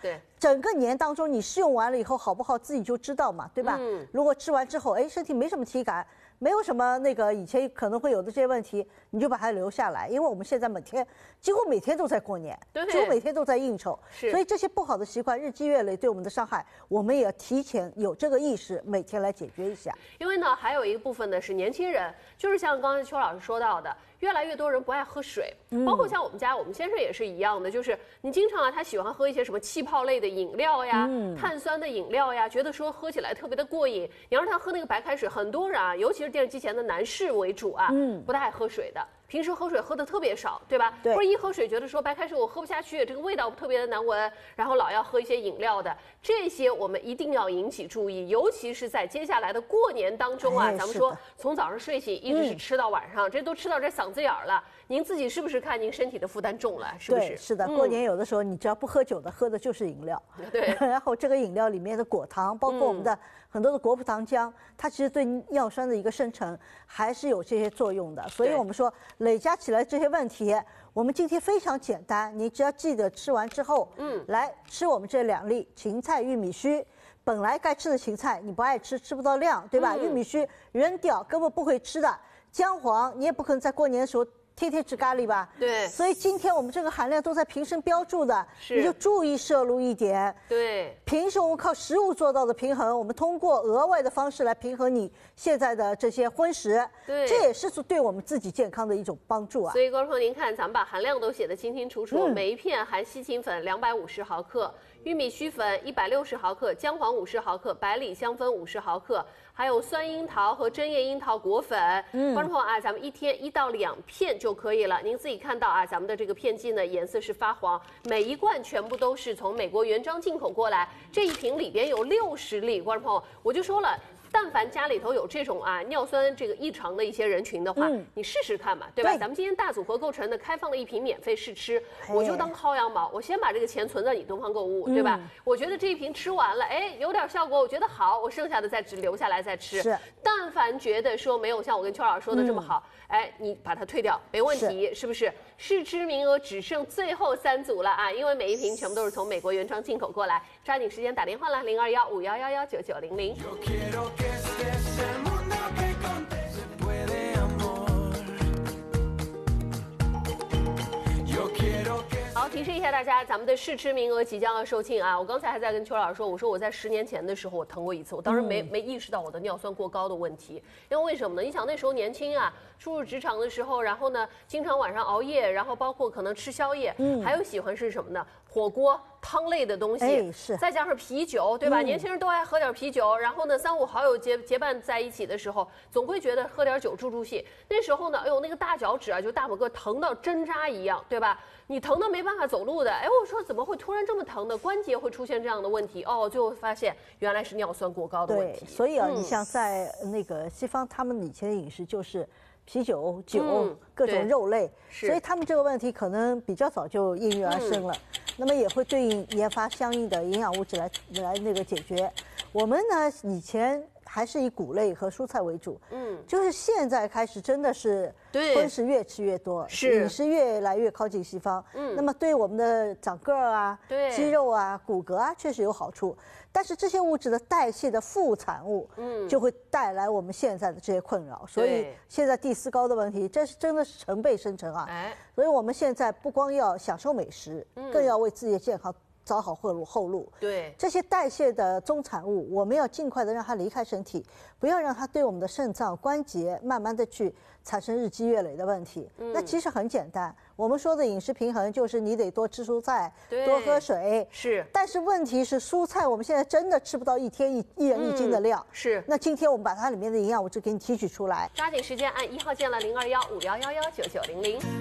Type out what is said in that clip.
对， 整个年当中你试用完了以后好不好，自己就知道嘛，对吧？如果吃完之后，哎，身体没什么体感，没有什么那个以前可能会有的这些问题，你就把它留下来，因为我们现在几乎每天都在过年，几乎每天都在应酬，所以这些不好的习惯日积月累对我们的伤害，我们也要提前有这个意识，每天来解决一下。 因为呢，还有一个部分呢是年轻人，就是像刚才邱老师说到的。越来越多人不爱喝水，包括像我们家，我们先生也是一样的，就是你经常啊，他喜欢喝一些什么气泡类的饮料呀、碳酸的饮料呀，觉得说喝起来特别的过瘾。你让他喝那个白开水，很多人啊，尤其是电视机前的男士为主啊，不太爱喝水的。平时喝水喝的特别少，对吧？ 对。 或者一喝水觉得说白开水我喝不下去，这个味道特别的难闻，然后老要喝一些饮料的，这些我们一定要引起注意，尤其是在接下来的过年当中啊，咱们说从早上睡醒一直是吃到晚上，这都吃到这嗓子眼儿了。您自己是不是看您身体的负担重了？是不是？ 对，是的。过年有的时候你只要不喝酒的，喝的就是饮料。 对。 然后这个饮料里面的果糖，包括我们的很多的果葡糖浆，它其实对尿酸的一个生成还是有这些作用的。所以我们说累加起来这些问题，我们今天非常简单，你只要记得吃完之后，来吃我们这2粒芹菜玉米须。本来该吃的芹菜你不爱吃，吃不到量，对吧？玉米须扔掉，根本不会吃的。姜黄你也不可能在过年的时候天天吃咖喱吧？ 对。 所以今天我们这个含量都在瓶身标注的，你就注意摄入一点。 对。 平时我们靠食物做到的平衡，我们通过额外的方式来平衡你现在的这些荤食。 对。 这也是对我们自己健康的一种帮助啊。 所以观众朋友，您看，咱们把含量都写得清清楚楚，每一片含西芹粉250毫克。玉米须粉160毫克，姜黄50毫克，百里香粉50毫克，还有酸樱桃和针叶樱桃果粉。观众朋友啊，咱们一天1到2片就可以了。您自己看到啊，咱们的这个片剂呢，颜色是发黄，每一罐全部都是从美国原装进口过来。这一瓶里边有60粒，观众朋友，我就说了。但凡家里头有这种啊尿酸这个异常的一些人群的话，你试试看嘛，对吧？咱们今天大组合购成的开放了1瓶免费试吃，我就当薅羊毛，我先把这个钱存在你东方购物，对吧？我觉得这1瓶吃完了，哎，有点效果，我觉得好，我剩下的再留下来再吃。 是。 但凡觉得说没有像我跟邱老师说的这么好，哎，你把它退掉，没问题，是不是？试吃名额只剩最后3组了啊，因为每一瓶全部都是从美国原装进口过来，抓紧时间打电话啦，0215119900。好，提示一下大家，咱们的试吃名额即将要售罄啊！我刚才还在跟邱老师说，我说我在10年前的时候我疼过一次，我当时没意识到我的尿酸过高的问题，因为什么呢？你想那时候年轻啊，初入职场的时候，然后呢，经常晚上熬夜，然后包括可能吃宵夜，还有喜欢是什么呢？火锅、汤类的东西， 是， 再加上啤酒，对吧？年轻人都爱喝点啤酒，然后呢，3、5好友结伴在一起的时候，总会觉得喝点酒助兴。那时候呢，哎呦，那个大脚趾啊，就大拇哥疼到针扎一样，对吧？你疼到没办法走路的，哎，我说怎么会突然这么疼呢？关节会出现这样的问题哦，最后发现原来是尿酸过高的问题。 对，所以啊，你像在那个西方，他们以前的饮食就是啤酒、酒、各种肉类，所以他们这个问题可能比较早就应运而生了。那么也会对应研发相应的营养物质来那个解决。我们呢以前还是以谷类和蔬菜为主，就是现在开始真的是荤食越吃越多，饮食越来越靠近西方，那么对我们的长个儿啊、肌肉啊、骨骼啊确实有好处，但是这些物质的代谢的副产物，就会带来我们现在的这些困扰，所以现在第4高的问题，这是真的是成倍生成啊，所以我们现在不光要享受美食，更要为自己的健康找好后路。 对， 这些代谢的中产物，我们要尽快的让它离开身体，不要让它对我们的肾脏、关节慢慢的去产生日积月累的问题。那其实很简单，我们说的饮食平衡就是你得多吃蔬菜，多喝水。 是。 但是问题是，蔬菜我们现在真的吃不到一天一人1斤的量。 是。 那今天我们把它里面的营养物质给你提取出来。 抓紧时间按1号键了，0215111990。